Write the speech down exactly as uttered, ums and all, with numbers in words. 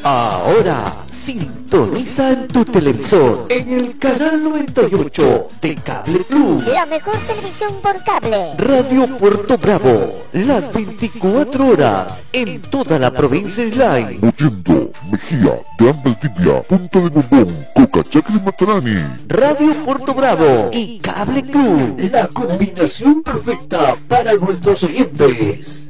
Ahora sintoniza en tu televisor en el canal noventa y ocho de Cable Club. La mejor televisión por cable. Radio Puerto Bravo, las veinticuatro horas en toda la provincia Islay. Mollendo, Mejía, Gran Valdivia, Punta de Bombón, Cocachacle y Matarani. Radio Puerto Bravo y Cable Club, la combinación perfecta para nuestros oyentes.